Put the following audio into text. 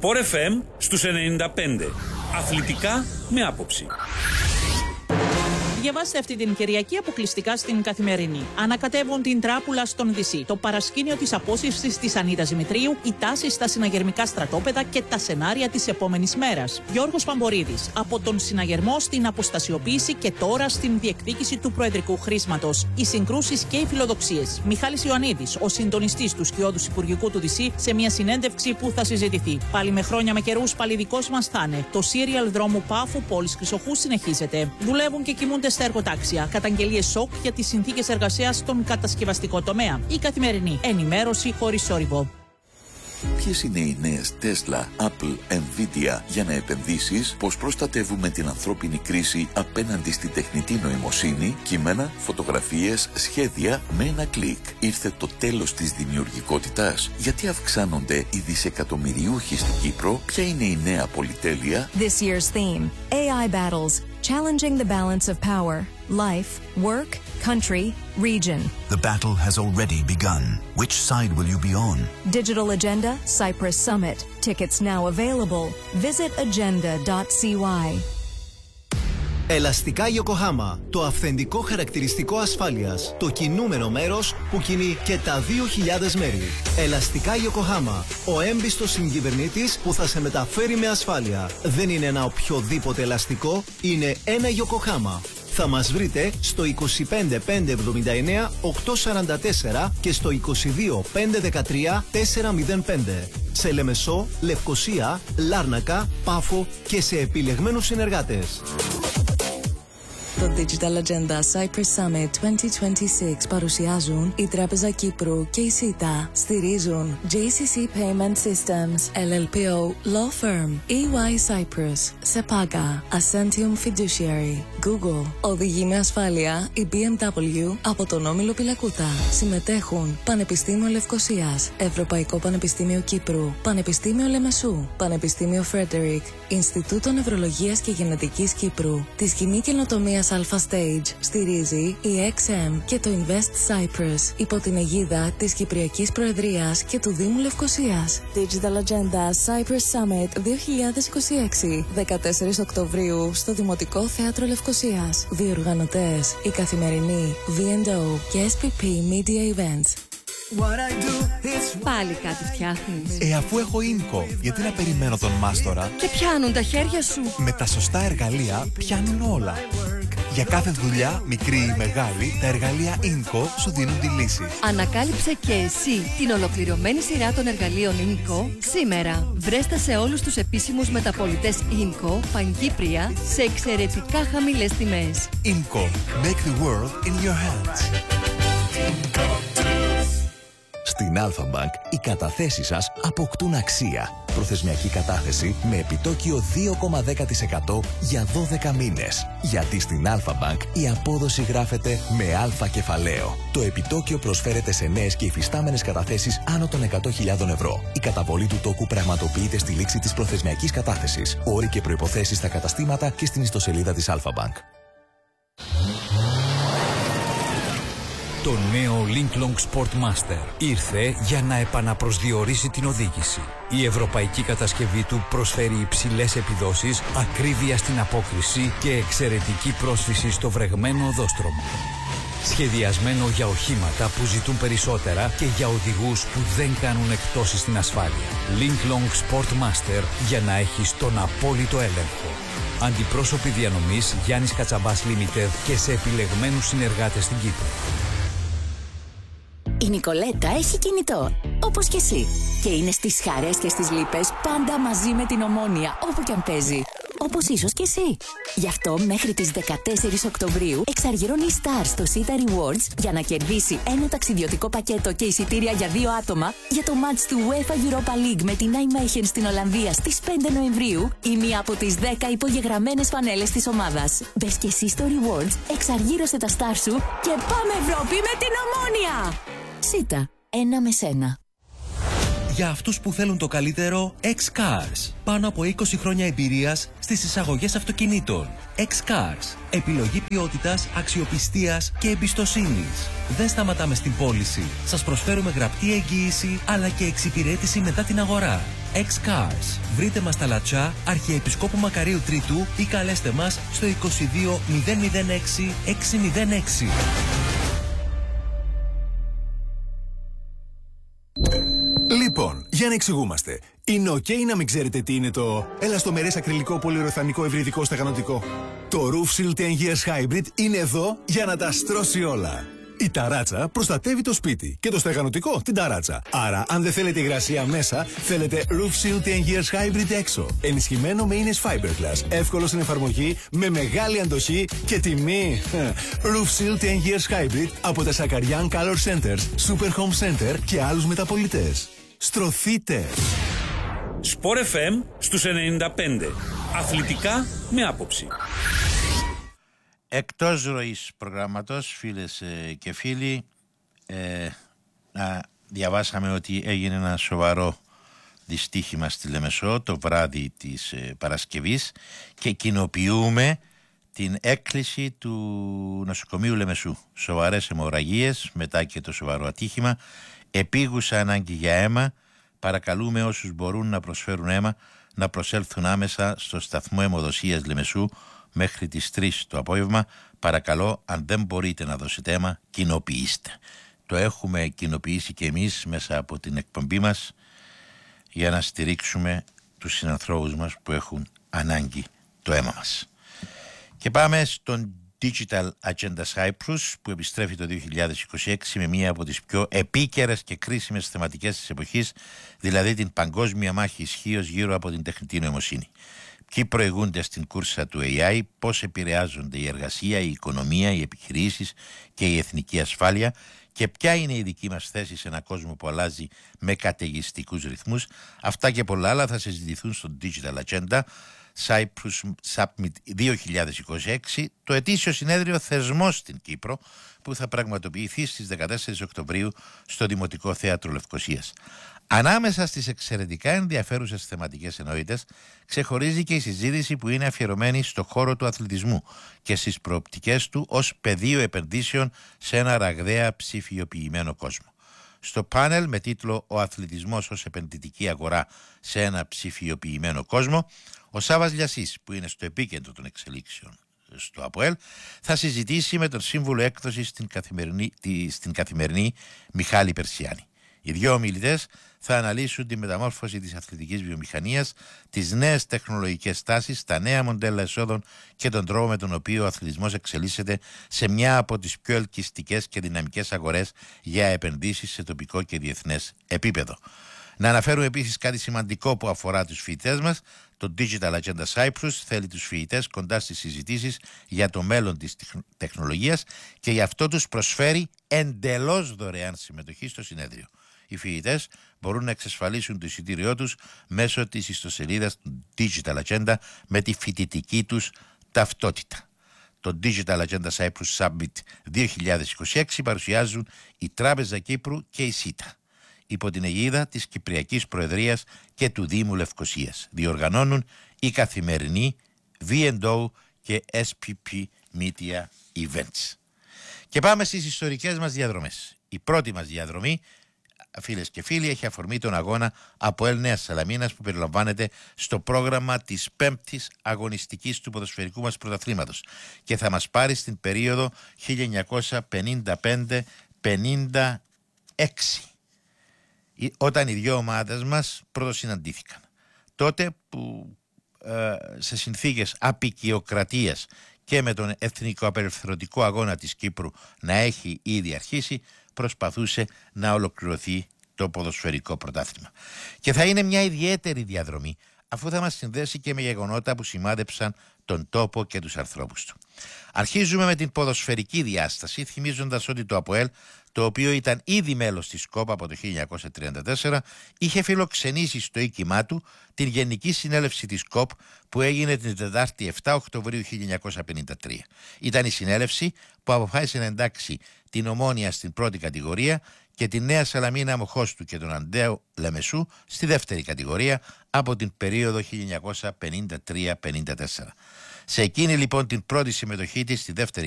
Sport FM στους 95. Αθλητικά με άποψη. Διαβάστε αυτή την Κυριακή αποκλειστικά στην Καθημερινή. Ανακατεύουν την τράπουλα στον Δυσί, το παρασκήνιο της απόσυρσης της Ανίτας Δημητρίου, οι τάσεις στα συναγερμικά στρατόπεδα και τα σενάρια της επόμενης μέρας. Γιώργος Παμπορίδης, από τον συναγερμό στην αποστασιοποίηση και τώρα στην διεκδίκηση του προεδρικού χρήσματος. Οι συγκρούσεις και οι φιλοδοξίες. Μιχάλης Ιωαννίδης, ο συντονιστής του σκιώδους Υπουργικού του Δυσί, σε μια συνέντευξη που θα συζητηθεί. Πάλι με χρόνια με καιρούς, πάλι δικός μας θα είναι. Το σύριαλ δρόμου Πάφου Πόλης Χρυσοχού συνεχίζεται. Δουλεύουν και κοιμούνται στα εργοτάξια. Καταγγελίες σοκ για τις συνθήκες εργασίας στον κατασκευαστικό τομέα. Η Καθημερινή. Ενημέρωση χωρίς θόρυβο. Ποιες είναι οι νέες Tesla, Apple, Nvidia για να επενδύσεις, πώς προστατεύουμε την ανθρώπινη κρίση απέναντι στη τεχνητή νοημοσύνη, κείμενα, φωτογραφίες, σχέδια με ένα κλικ. Ήρθε το τέλος της δημιουργικότητας. Γιατί αυξάνονται οι δισεκατομμυριούχοι στην Κύπρο, ποια είναι η νέα πολυτέλεια. This year's theme, AI battles, challenging the balance of power, life, work, country, region. The battle has already begun. Which side will you be on? Digital Agenda, Cyprus Summit. Tickets now available. Visit agenda.cy. Ελαστικά Yokohama, το αυθεντικό χαρακτηριστικό ασφάλειας, το κινούμενο μέρος που κινεί και τα 2.000 μέρη. Ελαστικά Yokohama, ο έμπιστος συγκυβερνήτης που θα σε μεταφέρει με ασφάλεια. Δεν είναι ένα οποιοδήποτε ελαστικό, είναι ένα Yokohama. Θα μας βρείτε στο 25 579 844 και στο 22 513 405. Σε Λεμεσό, Λευκοσία, Λάρνακα, Πάφο και σε επιλεγμένους συνεργάτες. Το Digital Agenda Cyprus Summit 2026 παρουσιάζουν η Τράπεζα Κύπρου και η ΣΥΤΑ. Στηρίζουν JCC Payment Systems, LLPO, Law Firm, EY Cyprus, SEPAGA, Ascentium Fiduciary, Google. Οδηγεί με ασφάλεια η BMW από τον Όμιλο Πιλακούτα. Συμμετέχουν Πανεπιστήμιο Λευκοσίας, Ευρωπαϊκό Πανεπιστήμιο Κύπρου, Πανεπιστήμιο Λεμεσού, Πανεπιστήμιο Φρέντερικ, Ινστιτούτο Νευρολογίας και Γενετικής Κύπρου, τη Σκηνή Καινοτομίας Alpha Stage. Στηρίζει η XM και το Invest Cyprus υπό την αιγίδα της Κυπριακής Προεδρίας και του Δήμου Λευκοσίας. Digital Agenda Cyprus Summit 2026, 14 Οκτωβρίου στο Δημοτικό Θέατρο Λευκοσίας. Διοργανωτές η Καθημερινή, V&O και SPP Media Events. Πάλι κάτι φτιάχνεις. Αφού έχω Ίνκο, γιατί να περιμένω τον μάστορα? Και πιάνουν τα χέρια σου. Με τα σωστά εργαλεία πιάνουν όλα. Για κάθε δουλειά, μικρή ή μεγάλη, τα εργαλεία Ίνκο σου δίνουν τη λύση. Ανακάλυψε και εσύ την ολοκληρωμένη σειρά των εργαλείων Ίνκο σήμερα. Βρέστα σε όλους τους επίσημους μεταπωλητές Ίνκο, Παγκύπρια, σε εξαιρετικά χαμηλές τιμές. Ίνκο. Make the world in your hands. Στην Alpha Bank οι καταθέσεις σας αποκτούν αξία. Προθεσμιακή κατάθεση με επιτόκιο 2,10% για 12 μήνες. Γιατί στην Alpha Bank η απόδοση γράφεται με αλφα κεφαλαίο. Το επιτόκιο προσφέρεται σε νέες και υφιστάμενες καταθέσεις άνω των 100.000 ευρώ. Η καταβολή του τόκου πραγματοποιείται στη λήξη της προθεσμιακής κατάθεσης. Όροι και προϋποθέσεις στα καταστήματα και στην ιστοσελίδα της Alpha Bank. Το νέο Linklong Sportmaster ήρθε για να επαναπροσδιορίσει την οδήγηση. Η ευρωπαϊκή κατασκευή του προσφέρει υψηλές επιδόσεις, ακρίβεια στην απόκριση και εξαιρετική πρόσφυση στο βρεγμένο οδόστρωμα. Σχεδιασμένο για οχήματα που ζητούν περισσότερα και για οδηγούς που δεν κάνουν εκτόσεις στην ασφάλεια. Linklong Sportmaster για να έχεις τον απόλυτο έλεγχο. Αντιπρόσωποι διανομής Γιάννης Κατσαμπάς Limited και σε επιλεγμένους συνεργάτες στην Κύπρο. Η Νικολέτα έχει κινητό, όπως και εσύ. Και είναι στις χαρές και στις λύπες πάντα μαζί με την Ομόνοια, όπου κι αν παίζει. Όπως ίσως και εσύ. Γι' αυτό μέχρι τις 14 Οκτωβρίου εξαργυρώνει η Star στο Sita Rewards για να κερδίσει ένα ταξιδιωτικό πακέτο και εισιτήρια για 2 άτομα για το μάτς του UEFA Europa League με την Nijmegen στην Ολλανδία στις 5 Νοεμβρίου ή μία από τις 10 υπογεγραμμένες φανέλες της ομάδας. Μπες και εσύ στο Rewards, εξαργύρωσε τα Star σου και πάμε Ευρώπη με την Ομόνοια! Sita, ένα με σένα. Για αυτούς που θέλουν το καλύτερο, X-Cars. Πάνω από 20 χρόνια εμπειρίας στις εισαγωγές αυτοκινήτων. X-Cars. Επιλογή ποιότητας, αξιοπιστίας και εμπιστοσύνης. Δεν σταματάμε στην πώληση. Σας προσφέρουμε γραπτή εγγύηση αλλά και εξυπηρέτηση μετά την αγορά. X-Cars. Βρείτε μας στα Λατσά, Αρχιεπισκόπου Μακαρίου Τρίτου ή καλέστε μας στο 22 006 606. Λοιπόν, για να εξηγούμαστε. Είναι ok να μην ξέρετε τι είναι το ελαστομερές ακριλικό πολυουρεθανικό ευρυδικό στεγανοτικό. Το Roof Shield 10 Years Hybrid είναι εδώ για να τα στρώσει όλα. Η ταράτσα προστατεύει το σπίτι και το στεγανοτικό την ταράτσα. Άρα, αν δεν θέλετε υγρασία μέσα, θέλετε Roof Shield 10 Years Hybrid έξω. Ενισχυμένο με Ines Fiberglass, εύκολο στην εφαρμογή, με μεγάλη αντοχή και τιμή. Roof Shield 10 Years Hybrid από τα Σακαριάν Color Centers, Super Home Center και άλλους μεταπωλητές. Στρωθείτε! Sport FM στους 95. Αθλητικά με άποψη. Εκτός ροής προγράμματος, φίλες και φίλοι, διαβάσαμε ότι έγινε ένα σοβαρό δυστύχημα στη Λεμεσό το βράδυ της Παρασκευής και κοινοποιούμε την έκκληση του νοσοκομείου Λεμεσού. Σοβαρές αιμορραγίες μετά και το σοβαρό ατύχημα, επίγουσα ανάγκη για αίμα. Παρακαλούμε όσους μπορούν να προσφέρουν αίμα να προσέλθουν άμεσα στο σταθμό αιμοδοσίας Λεμεσού μέχρι τις 3 το απόγευμα. Παρακαλώ, αν δεν μπορείτε να δώσετε αίμα, κοινοποιήστε. Το έχουμε κοινοποιήσει και εμείς μέσα από την εκπομπή μας για να στηρίξουμε τους συνανθρώπους μας που έχουν ανάγκη το αίμα μας. Και πάμε στον Digital Agenda Cyprus που επιστρέφει το 2026 με μία από τις πιο επίκαιρες και κρίσιμες θεματικές της εποχής, δηλαδή την παγκόσμια μάχη ισχύως γύρω από την τεχνητή νοημοσύνη. Ποιοι προηγούνται στην κούρσα του AI, πώς επηρεάζονται η εργασία, η οικονομία, οι επιχειρήσεις και η εθνική ασφάλεια και ποια είναι η δική μας θέση σε ένα κόσμο που αλλάζει με καταιγιστικούς ρυθμούς. Αυτά και πολλά άλλα θα συζητηθούν στο Digital Agenda Cyprus Summit 2026, το ετήσιο συνέδριο θεσμός στην Κύπρο που θα πραγματοποιηθεί στις 14 Οκτωβρίου στο Δημοτικό Θέατρο Λευκωσίας. Ανάμεσα στις εξαιρετικά ενδιαφέρουσες θεματικές ενότητες ξεχωρίζει και η συζήτηση που είναι αφιερωμένη στο χώρο του αθλητισμού και στις προοπτικές του ως πεδίο επενδύσεων σε ένα ραγδαία ψηφιοποιημένο κόσμο. Στο πάνελ με τίτλο «Ο αθλητισμός ως επενδυτική αγορά σε ένα ψηφιοποιημένο κόσμο», ο Σάββας Λιασής, που είναι στο επίκεντρο των εξελίξεων στο ΑΠΟΕΛ, θα συζητήσει με τον σύμβουλο έκδοσης στην Καθημερινή Μιχάλη Περσιάνη. Οι δύο ομιλητές θα αναλύσουν τη μεταμόρφωση της αθλητικής βιομηχανίας, τις νέες τεχνολογικές τάσεις, τα νέα μοντέλα εσόδων και τον τρόπο με τον οποίο ο αθλητισμός εξελίσσεται σε μια από τις πιο ελκυστικές και δυναμικές αγορές για επενδύσεις σε τοπικό και διεθνές επίπεδο. Να αναφέρουμε επίσης κάτι σημαντικό που αφορά τους φοιτητές μας. Το Digital Agenda Cyprus θέλει τους φοιτητές κοντά στις συζητήσεις για το μέλλον της τεχνολογίας και γι' αυτό τους προσφέρει εντελώς δωρεάν συμμετοχή στο συνέδριο. Οι φοιτητές μπορούν να εξασφαλίσουν το εισιτήριό τους μέσω της ιστοσελίδας του Digital Agenda με τη φοιτητική τους ταυτότητα. Το Digital Agenda Cyprus Summit 2026 παρουσιάζουν η Τράπεζα Κύπρου και η ΣΥΤΑ. Υπό την αιγίδα της Κυπριακής Προεδρίας και του Δήμου Λευκωσίας. Διοργανώνουν η Καθημερινή, V&O και SPP Media Events. Και πάμε στις ιστορικές μας διαδρομές. Η πρώτη μας διαδρομή, φίλες και φίλοι, έχει αφορμή τον αγώνα ΑΠΟΕΛ Νέας Σαλαμίνας που περιλαμβάνεται στο πρόγραμμα της 5ης αγωνιστικής του ποδοσφαιρικού μας πρωταθλήματος και θα μας πάρει στην περίοδο 1955-56. Όταν οι δύο ομάδες μας πρώτο συναντήθηκαν. Τότε που σε συνθήκες απικιοκρατίας και με τον εθνικό απελευθερωτικό αγώνα της Κύπρου να έχει ήδη αρχίσει, προσπαθούσε να ολοκληρωθεί το ποδοσφαιρικό πρωτάθλημα. Και θα είναι μια ιδιαίτερη διαδρομή, αφού θα μας συνδέσει και με γεγονότα που σημάδεψαν τον τόπο και τους ανθρώπους του. Αρχίζουμε με την ποδοσφαιρική διάσταση, θυμίζοντας ότι το ΑΠΟΕΛ το οποίο ήταν ήδη μέλος της ΚΟΠ από το 1934, είχε φιλοξενήσει στο οίκημά του την Γενική Συνέλευση της ΚΟΠ που έγινε την Τετάρτη 7 Οκτωβρίου 1953. Ήταν η συνέλευση που αποφάσισε να εντάξει την Ομόνια στην πρώτη κατηγορία και τη Νέα Σαλαμίνα Μοχώστου και τον Αντέο Λεμεσού στη δεύτερη κατηγορία από την περίοδο 1953-54. Σε εκείνη λοιπόν την πρώτη συμμετοχή της στη δεύτερη